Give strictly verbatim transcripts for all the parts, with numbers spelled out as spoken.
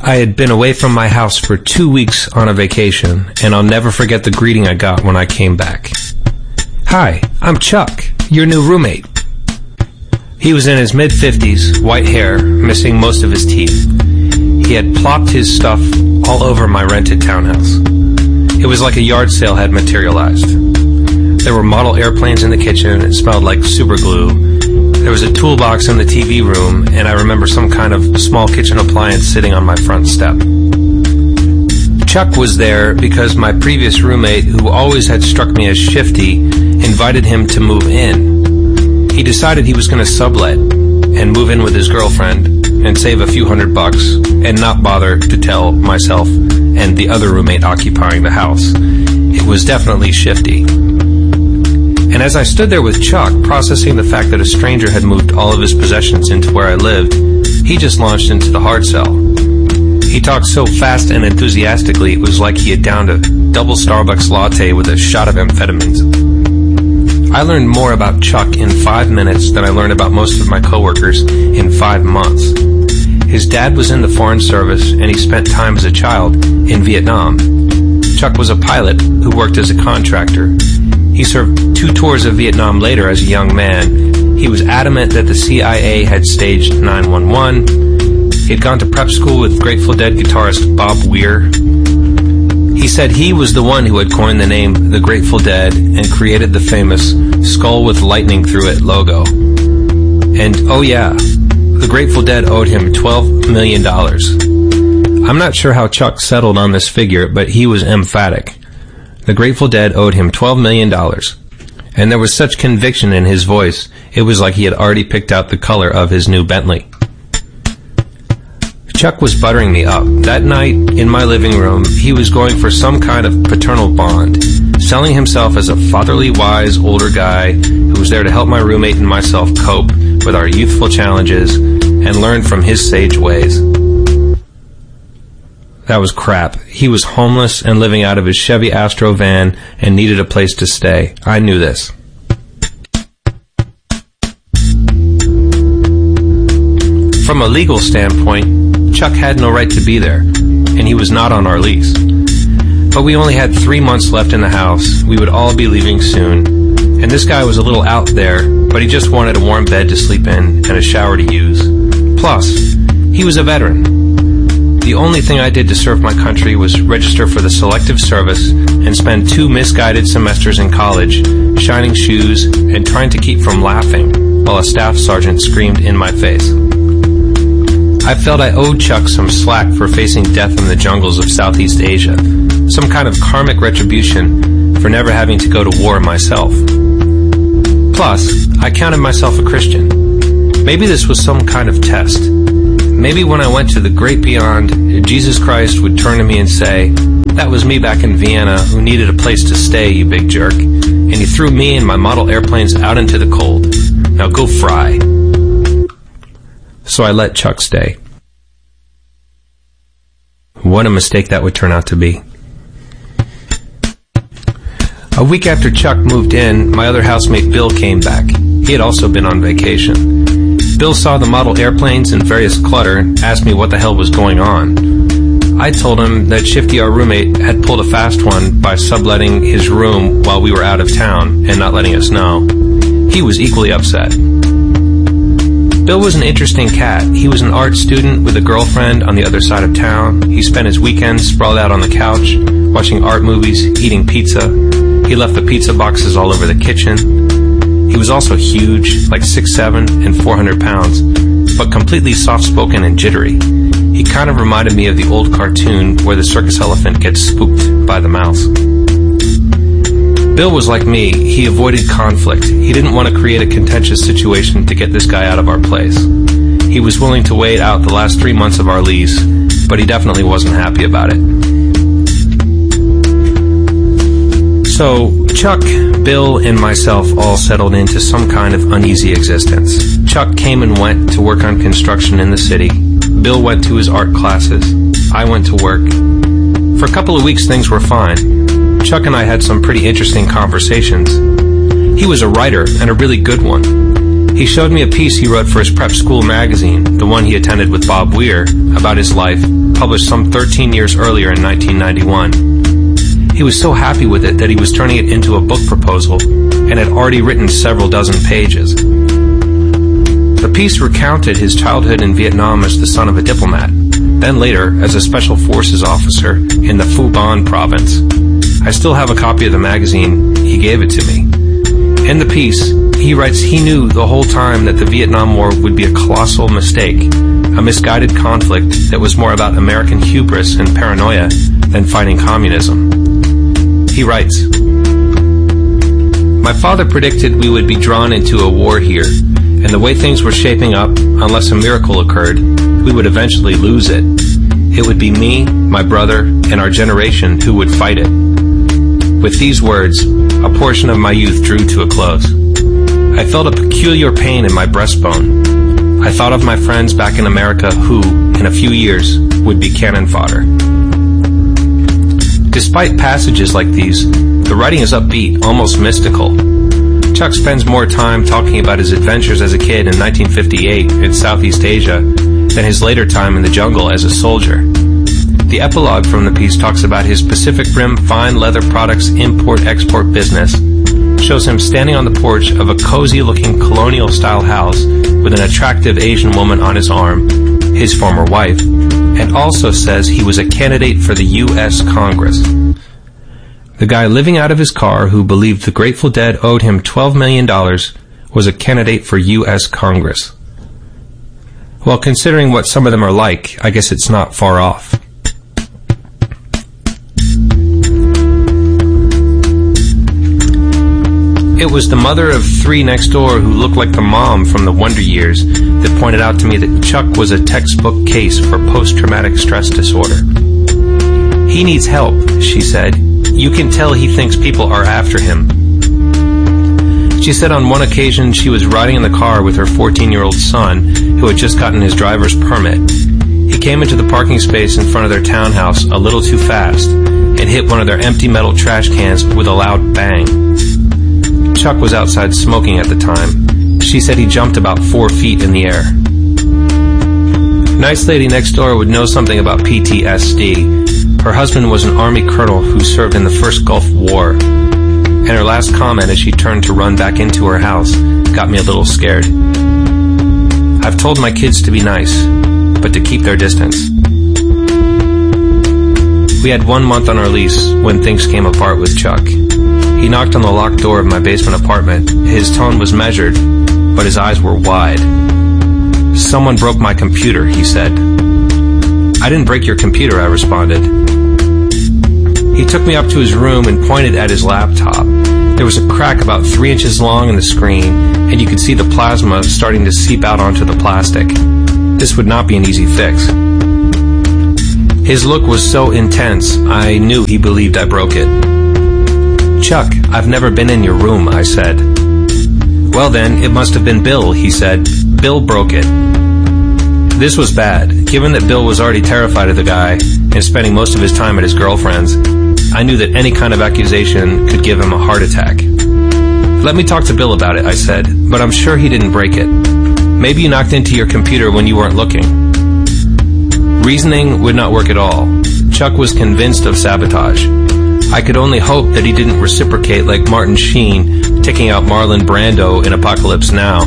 I had been away from my house for two weeks on a vacation, and I'll never forget the greeting I got when I came back. "Hi, I'm Chuck, your new roommate." He was in his mid-fifties, white hair, missing most of his teeth. He had plopped his stuff all over my rented townhouse. It was like a yard sale had materialized. There were model airplanes in the kitchen. It smelled like super glue. There was a toolbox in the T V room, and I remember some kind of small kitchen appliance sitting on my front step. Chuck was there because my previous roommate, who always had struck me as shifty, invited him to move in. He decided he was going to sublet and move in with his girlfriend and save a few hundred bucks and not bother to tell myself and the other roommate occupying the house. It was definitely shifty. And as I stood there with Chuck, processing the fact that a stranger had moved all of his possessions into where I lived, he just launched into the hard sell. He talked so fast and enthusiastically, it was like he had downed a double Starbucks latte with a shot of amphetamines. I learned more about Chuck in five minutes than I learned about most of my coworkers in five months. His dad was in the Foreign Service, and he spent time as a child in Vietnam. Chuck was a pilot who worked as a contractor. He served two tours of Vietnam later as a young man. He was adamant that the C I A had staged nine one one. He had gone to prep school with Grateful Dead guitarist Bob Weir. He said he was the one who had coined the name The Grateful Dead and created the famous skull with lightning through it logo. And oh yeah, the Grateful Dead owed him twelve million dollars. I'm not sure how Chuck settled on this figure, but he was emphatic. The Grateful Dead owed him twelve million dollars. And there was such conviction in his voice, it was like he had already picked out the color of his new Bentley. Chuck was buttering me up. That night, in my living room, he was going for some kind of paternal bond, selling himself as a fatherly, wise, older guy who was there to help my roommate and myself cope with our youthful challenges and learn from his sage ways. That was crap. He was homeless and living out of his Chevy Astro van and needed a place to stay. I knew this. From a legal standpoint, Chuck had no right to be there, and he was not on our lease. But we only had three months left in the house. We would all be leaving soon. And this guy was a little out there, but he just wanted a warm bed to sleep in and a shower to use. Plus, he was a veteran. The only thing I did to serve my country was register for the Selective Service and spend two misguided semesters in college, shining shoes and trying to keep from laughing while a staff sergeant screamed in my face. I felt I owed Chuck some slack for facing death in the jungles of Southeast Asia, some kind of karmic retribution for never having to go to war myself. Plus, I counted myself a Christian. Maybe this was some kind of test. Maybe when I went to the great beyond, Jesus Christ would turn to me and say, "That was me back in Vienna who needed a place to stay, you big jerk. And you threw me and my model airplanes out into the cold. Now go fry." So I let Chuck stay. What a mistake that would turn out to be. A week after Chuck moved in, my other housemate Bill came back. He had also been on vacation. Bill saw the model airplanes and various clutter and asked me what the hell was going on. I told him that Shifty, our roommate, had pulled a fast one by subletting his room while we were out of town and not letting us know. He was equally upset. Bill was an interesting cat. He was an art student with a girlfriend on the other side of town. He spent his weekends sprawled out on the couch, watching art movies, eating pizza. He left the pizza boxes all over the kitchen. He was also huge, like six seven and four hundred pounds, but completely soft-spoken and jittery. He kind of reminded me of the old cartoon where the circus elephant gets spooked by the mouse. Bill was like me. He avoided conflict. He didn't want to create a contentious situation to get this guy out of our place. He was willing to wait out the last three months of our lease, but he definitely wasn't happy about it. So, Chuck, Bill, and myself all settled into some kind of uneasy existence. Chuck came and went to work on construction in the city. Bill went to his art classes. I went to work. For a couple of weeks, things were fine. Chuck and I had some pretty interesting conversations. He was a writer, and a really good one. He He showed me a piece he wrote for his prep school magazine, the one he attended with Bob Weir, about his life, published some thirteen years earlier in nineteen ninety-one. He was so happy with it that he was turning it into a book proposal and had already written several dozen pages. The piece recounted his childhood in Vietnam as the son of a diplomat, then later as a special forces officer in the Phu Ban province. I still have a copy of the magazine. He gave it to me. In the piece, he writes he knew the whole time that the Vietnam War would be a colossal mistake, a misguided conflict that was more about American hubris and paranoia than fighting communism. He writes, "My father predicted we would be drawn into a war here, and the way things were shaping up, unless a miracle occurred, we would eventually lose it. It would be me, my brother, and our generation who would fight it." With these words, a portion of my youth drew to a close. I felt a peculiar pain in my breastbone. I thought of my friends back in America who, in a few years, would be cannon fodder. Despite passages like these, the writing is upbeat, almost mystical. Chuck spends more time talking about his adventures as a kid in nineteen fifty-eight in Southeast Asia than his later time in the jungle as a soldier. The epilogue from the piece talks about his Pacific Rim fine leather products import-export business, shows him standing on the porch of a cozy-looking colonial-style house with an attractive Asian woman on his arm, his former wife, and also says he was a candidate for the U S Congress. The guy living out of his car who believed the Grateful Dead owed him twelve million dollars was a candidate for U S Congress. Well, considering what some of them are like, I guess it's not far off. It was the mother of three next door who looked like the mom from the Wonder Years that pointed out to me that Chuck was a textbook case for post-traumatic stress disorder. "He needs help," she said. "You can tell he thinks people are after him." She said on one occasion she was riding in the car with her fourteen-year-old son, who had just gotten his driver's permit. He came into the parking space in front of their townhouse a little too fast and hit one of their empty metal trash cans with a loud bang. Chuck was outside smoking at the time. She said he jumped about four feet in the air. Nice lady next door would know something about P T S D. Her husband was an Army colonel who served in the first Gulf War. And her last comment as she turned to run back into her house got me a little scared. I've told my kids to be nice, but to keep their distance. We had one month on our lease when things came apart with Chuck. He knocked on the locked door of my basement apartment. His tone was measured, but his eyes were wide. "Someone broke my computer," he said. "I didn't break your computer," I responded. He took me up to his room and pointed at his laptop. There was a crack about three inches long in the screen, and you could see the plasma starting to seep out onto the plastic. This would not be an easy fix. His look was so intense, I knew he believed I broke it. "Chuck, I've never been in your room," I said. "Well then, it must have been Bill," he said. "Bill broke it." This was bad. Given that Bill was already terrified of the guy and spending most of his time at his girlfriend's, I knew that any kind of accusation could give him a heart attack. "Let me talk to Bill about it," I said, "but I'm sure he didn't break it. Maybe you knocked into your computer when you weren't looking." Reasoning would not work at all. Chuck was convinced of sabotage. I could only hope that he didn't reciprocate like Martin Sheen taking out Marlon Brando in Apocalypse Now.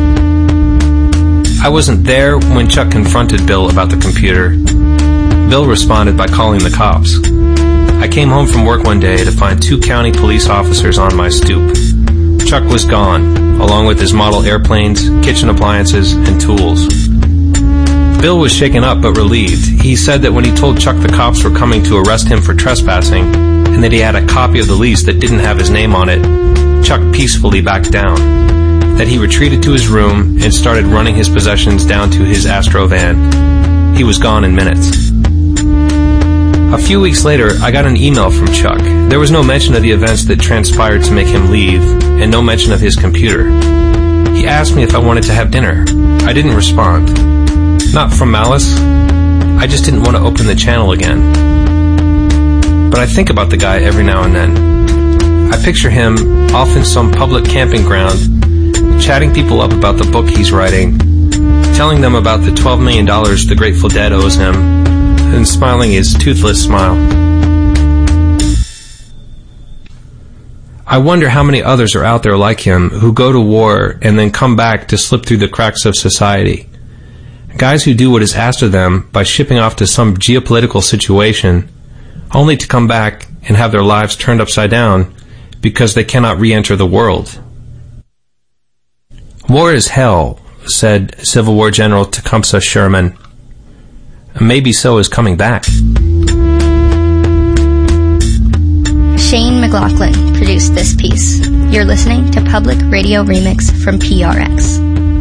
I wasn't there when Chuck confronted Bill about the computer. Bill responded by calling the cops. I came home from work one day to find two county police officers on my stoop. Chuck was gone, along with his model airplanes, kitchen appliances, and tools. Bill was shaken up but relieved. He said that when he told Chuck the cops were coming to arrest him for trespassing, and that he had a copy of the lease that didn't have his name on it, Chuck peacefully backed down. That he retreated to his room and started running his possessions down to his Astro van. He was gone in minutes. A few weeks later, I got an email from Chuck. There was no mention of the events that transpired to make him leave, and no mention of his computer. He asked me if I wanted to have dinner. I didn't respond. Not from malice. I just didn't want to open the channel again. But I think about the guy every now and then. I picture him off in some public camping ground, chatting people up about the book he's writing, telling them about the twelve million dollars the Grateful Dead owes him, and smiling his toothless smile. I wonder how many others are out there like him who go to war and then come back to slip through the cracks of society. Guys who do what is asked of them by shipping off to some geopolitical situation, only to come back and have their lives turned upside down because they cannot re-enter the world. War is hell, said Civil War General Tecumseh Sherman. Maybe so is coming back. Shane McLaughlin produced this piece. You're listening to Public Radio Remix from P R X.